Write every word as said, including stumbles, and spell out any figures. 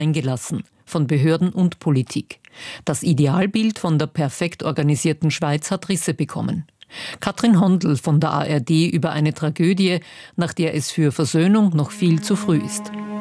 eingelassen von Behörden und Politik. Das Idealbild von der perfekt organisierten Schweiz hat Risse bekommen. Katrin Hondel von der A R D über eine Tragödie, nach der es für Versöhnung noch viel zu früh ist.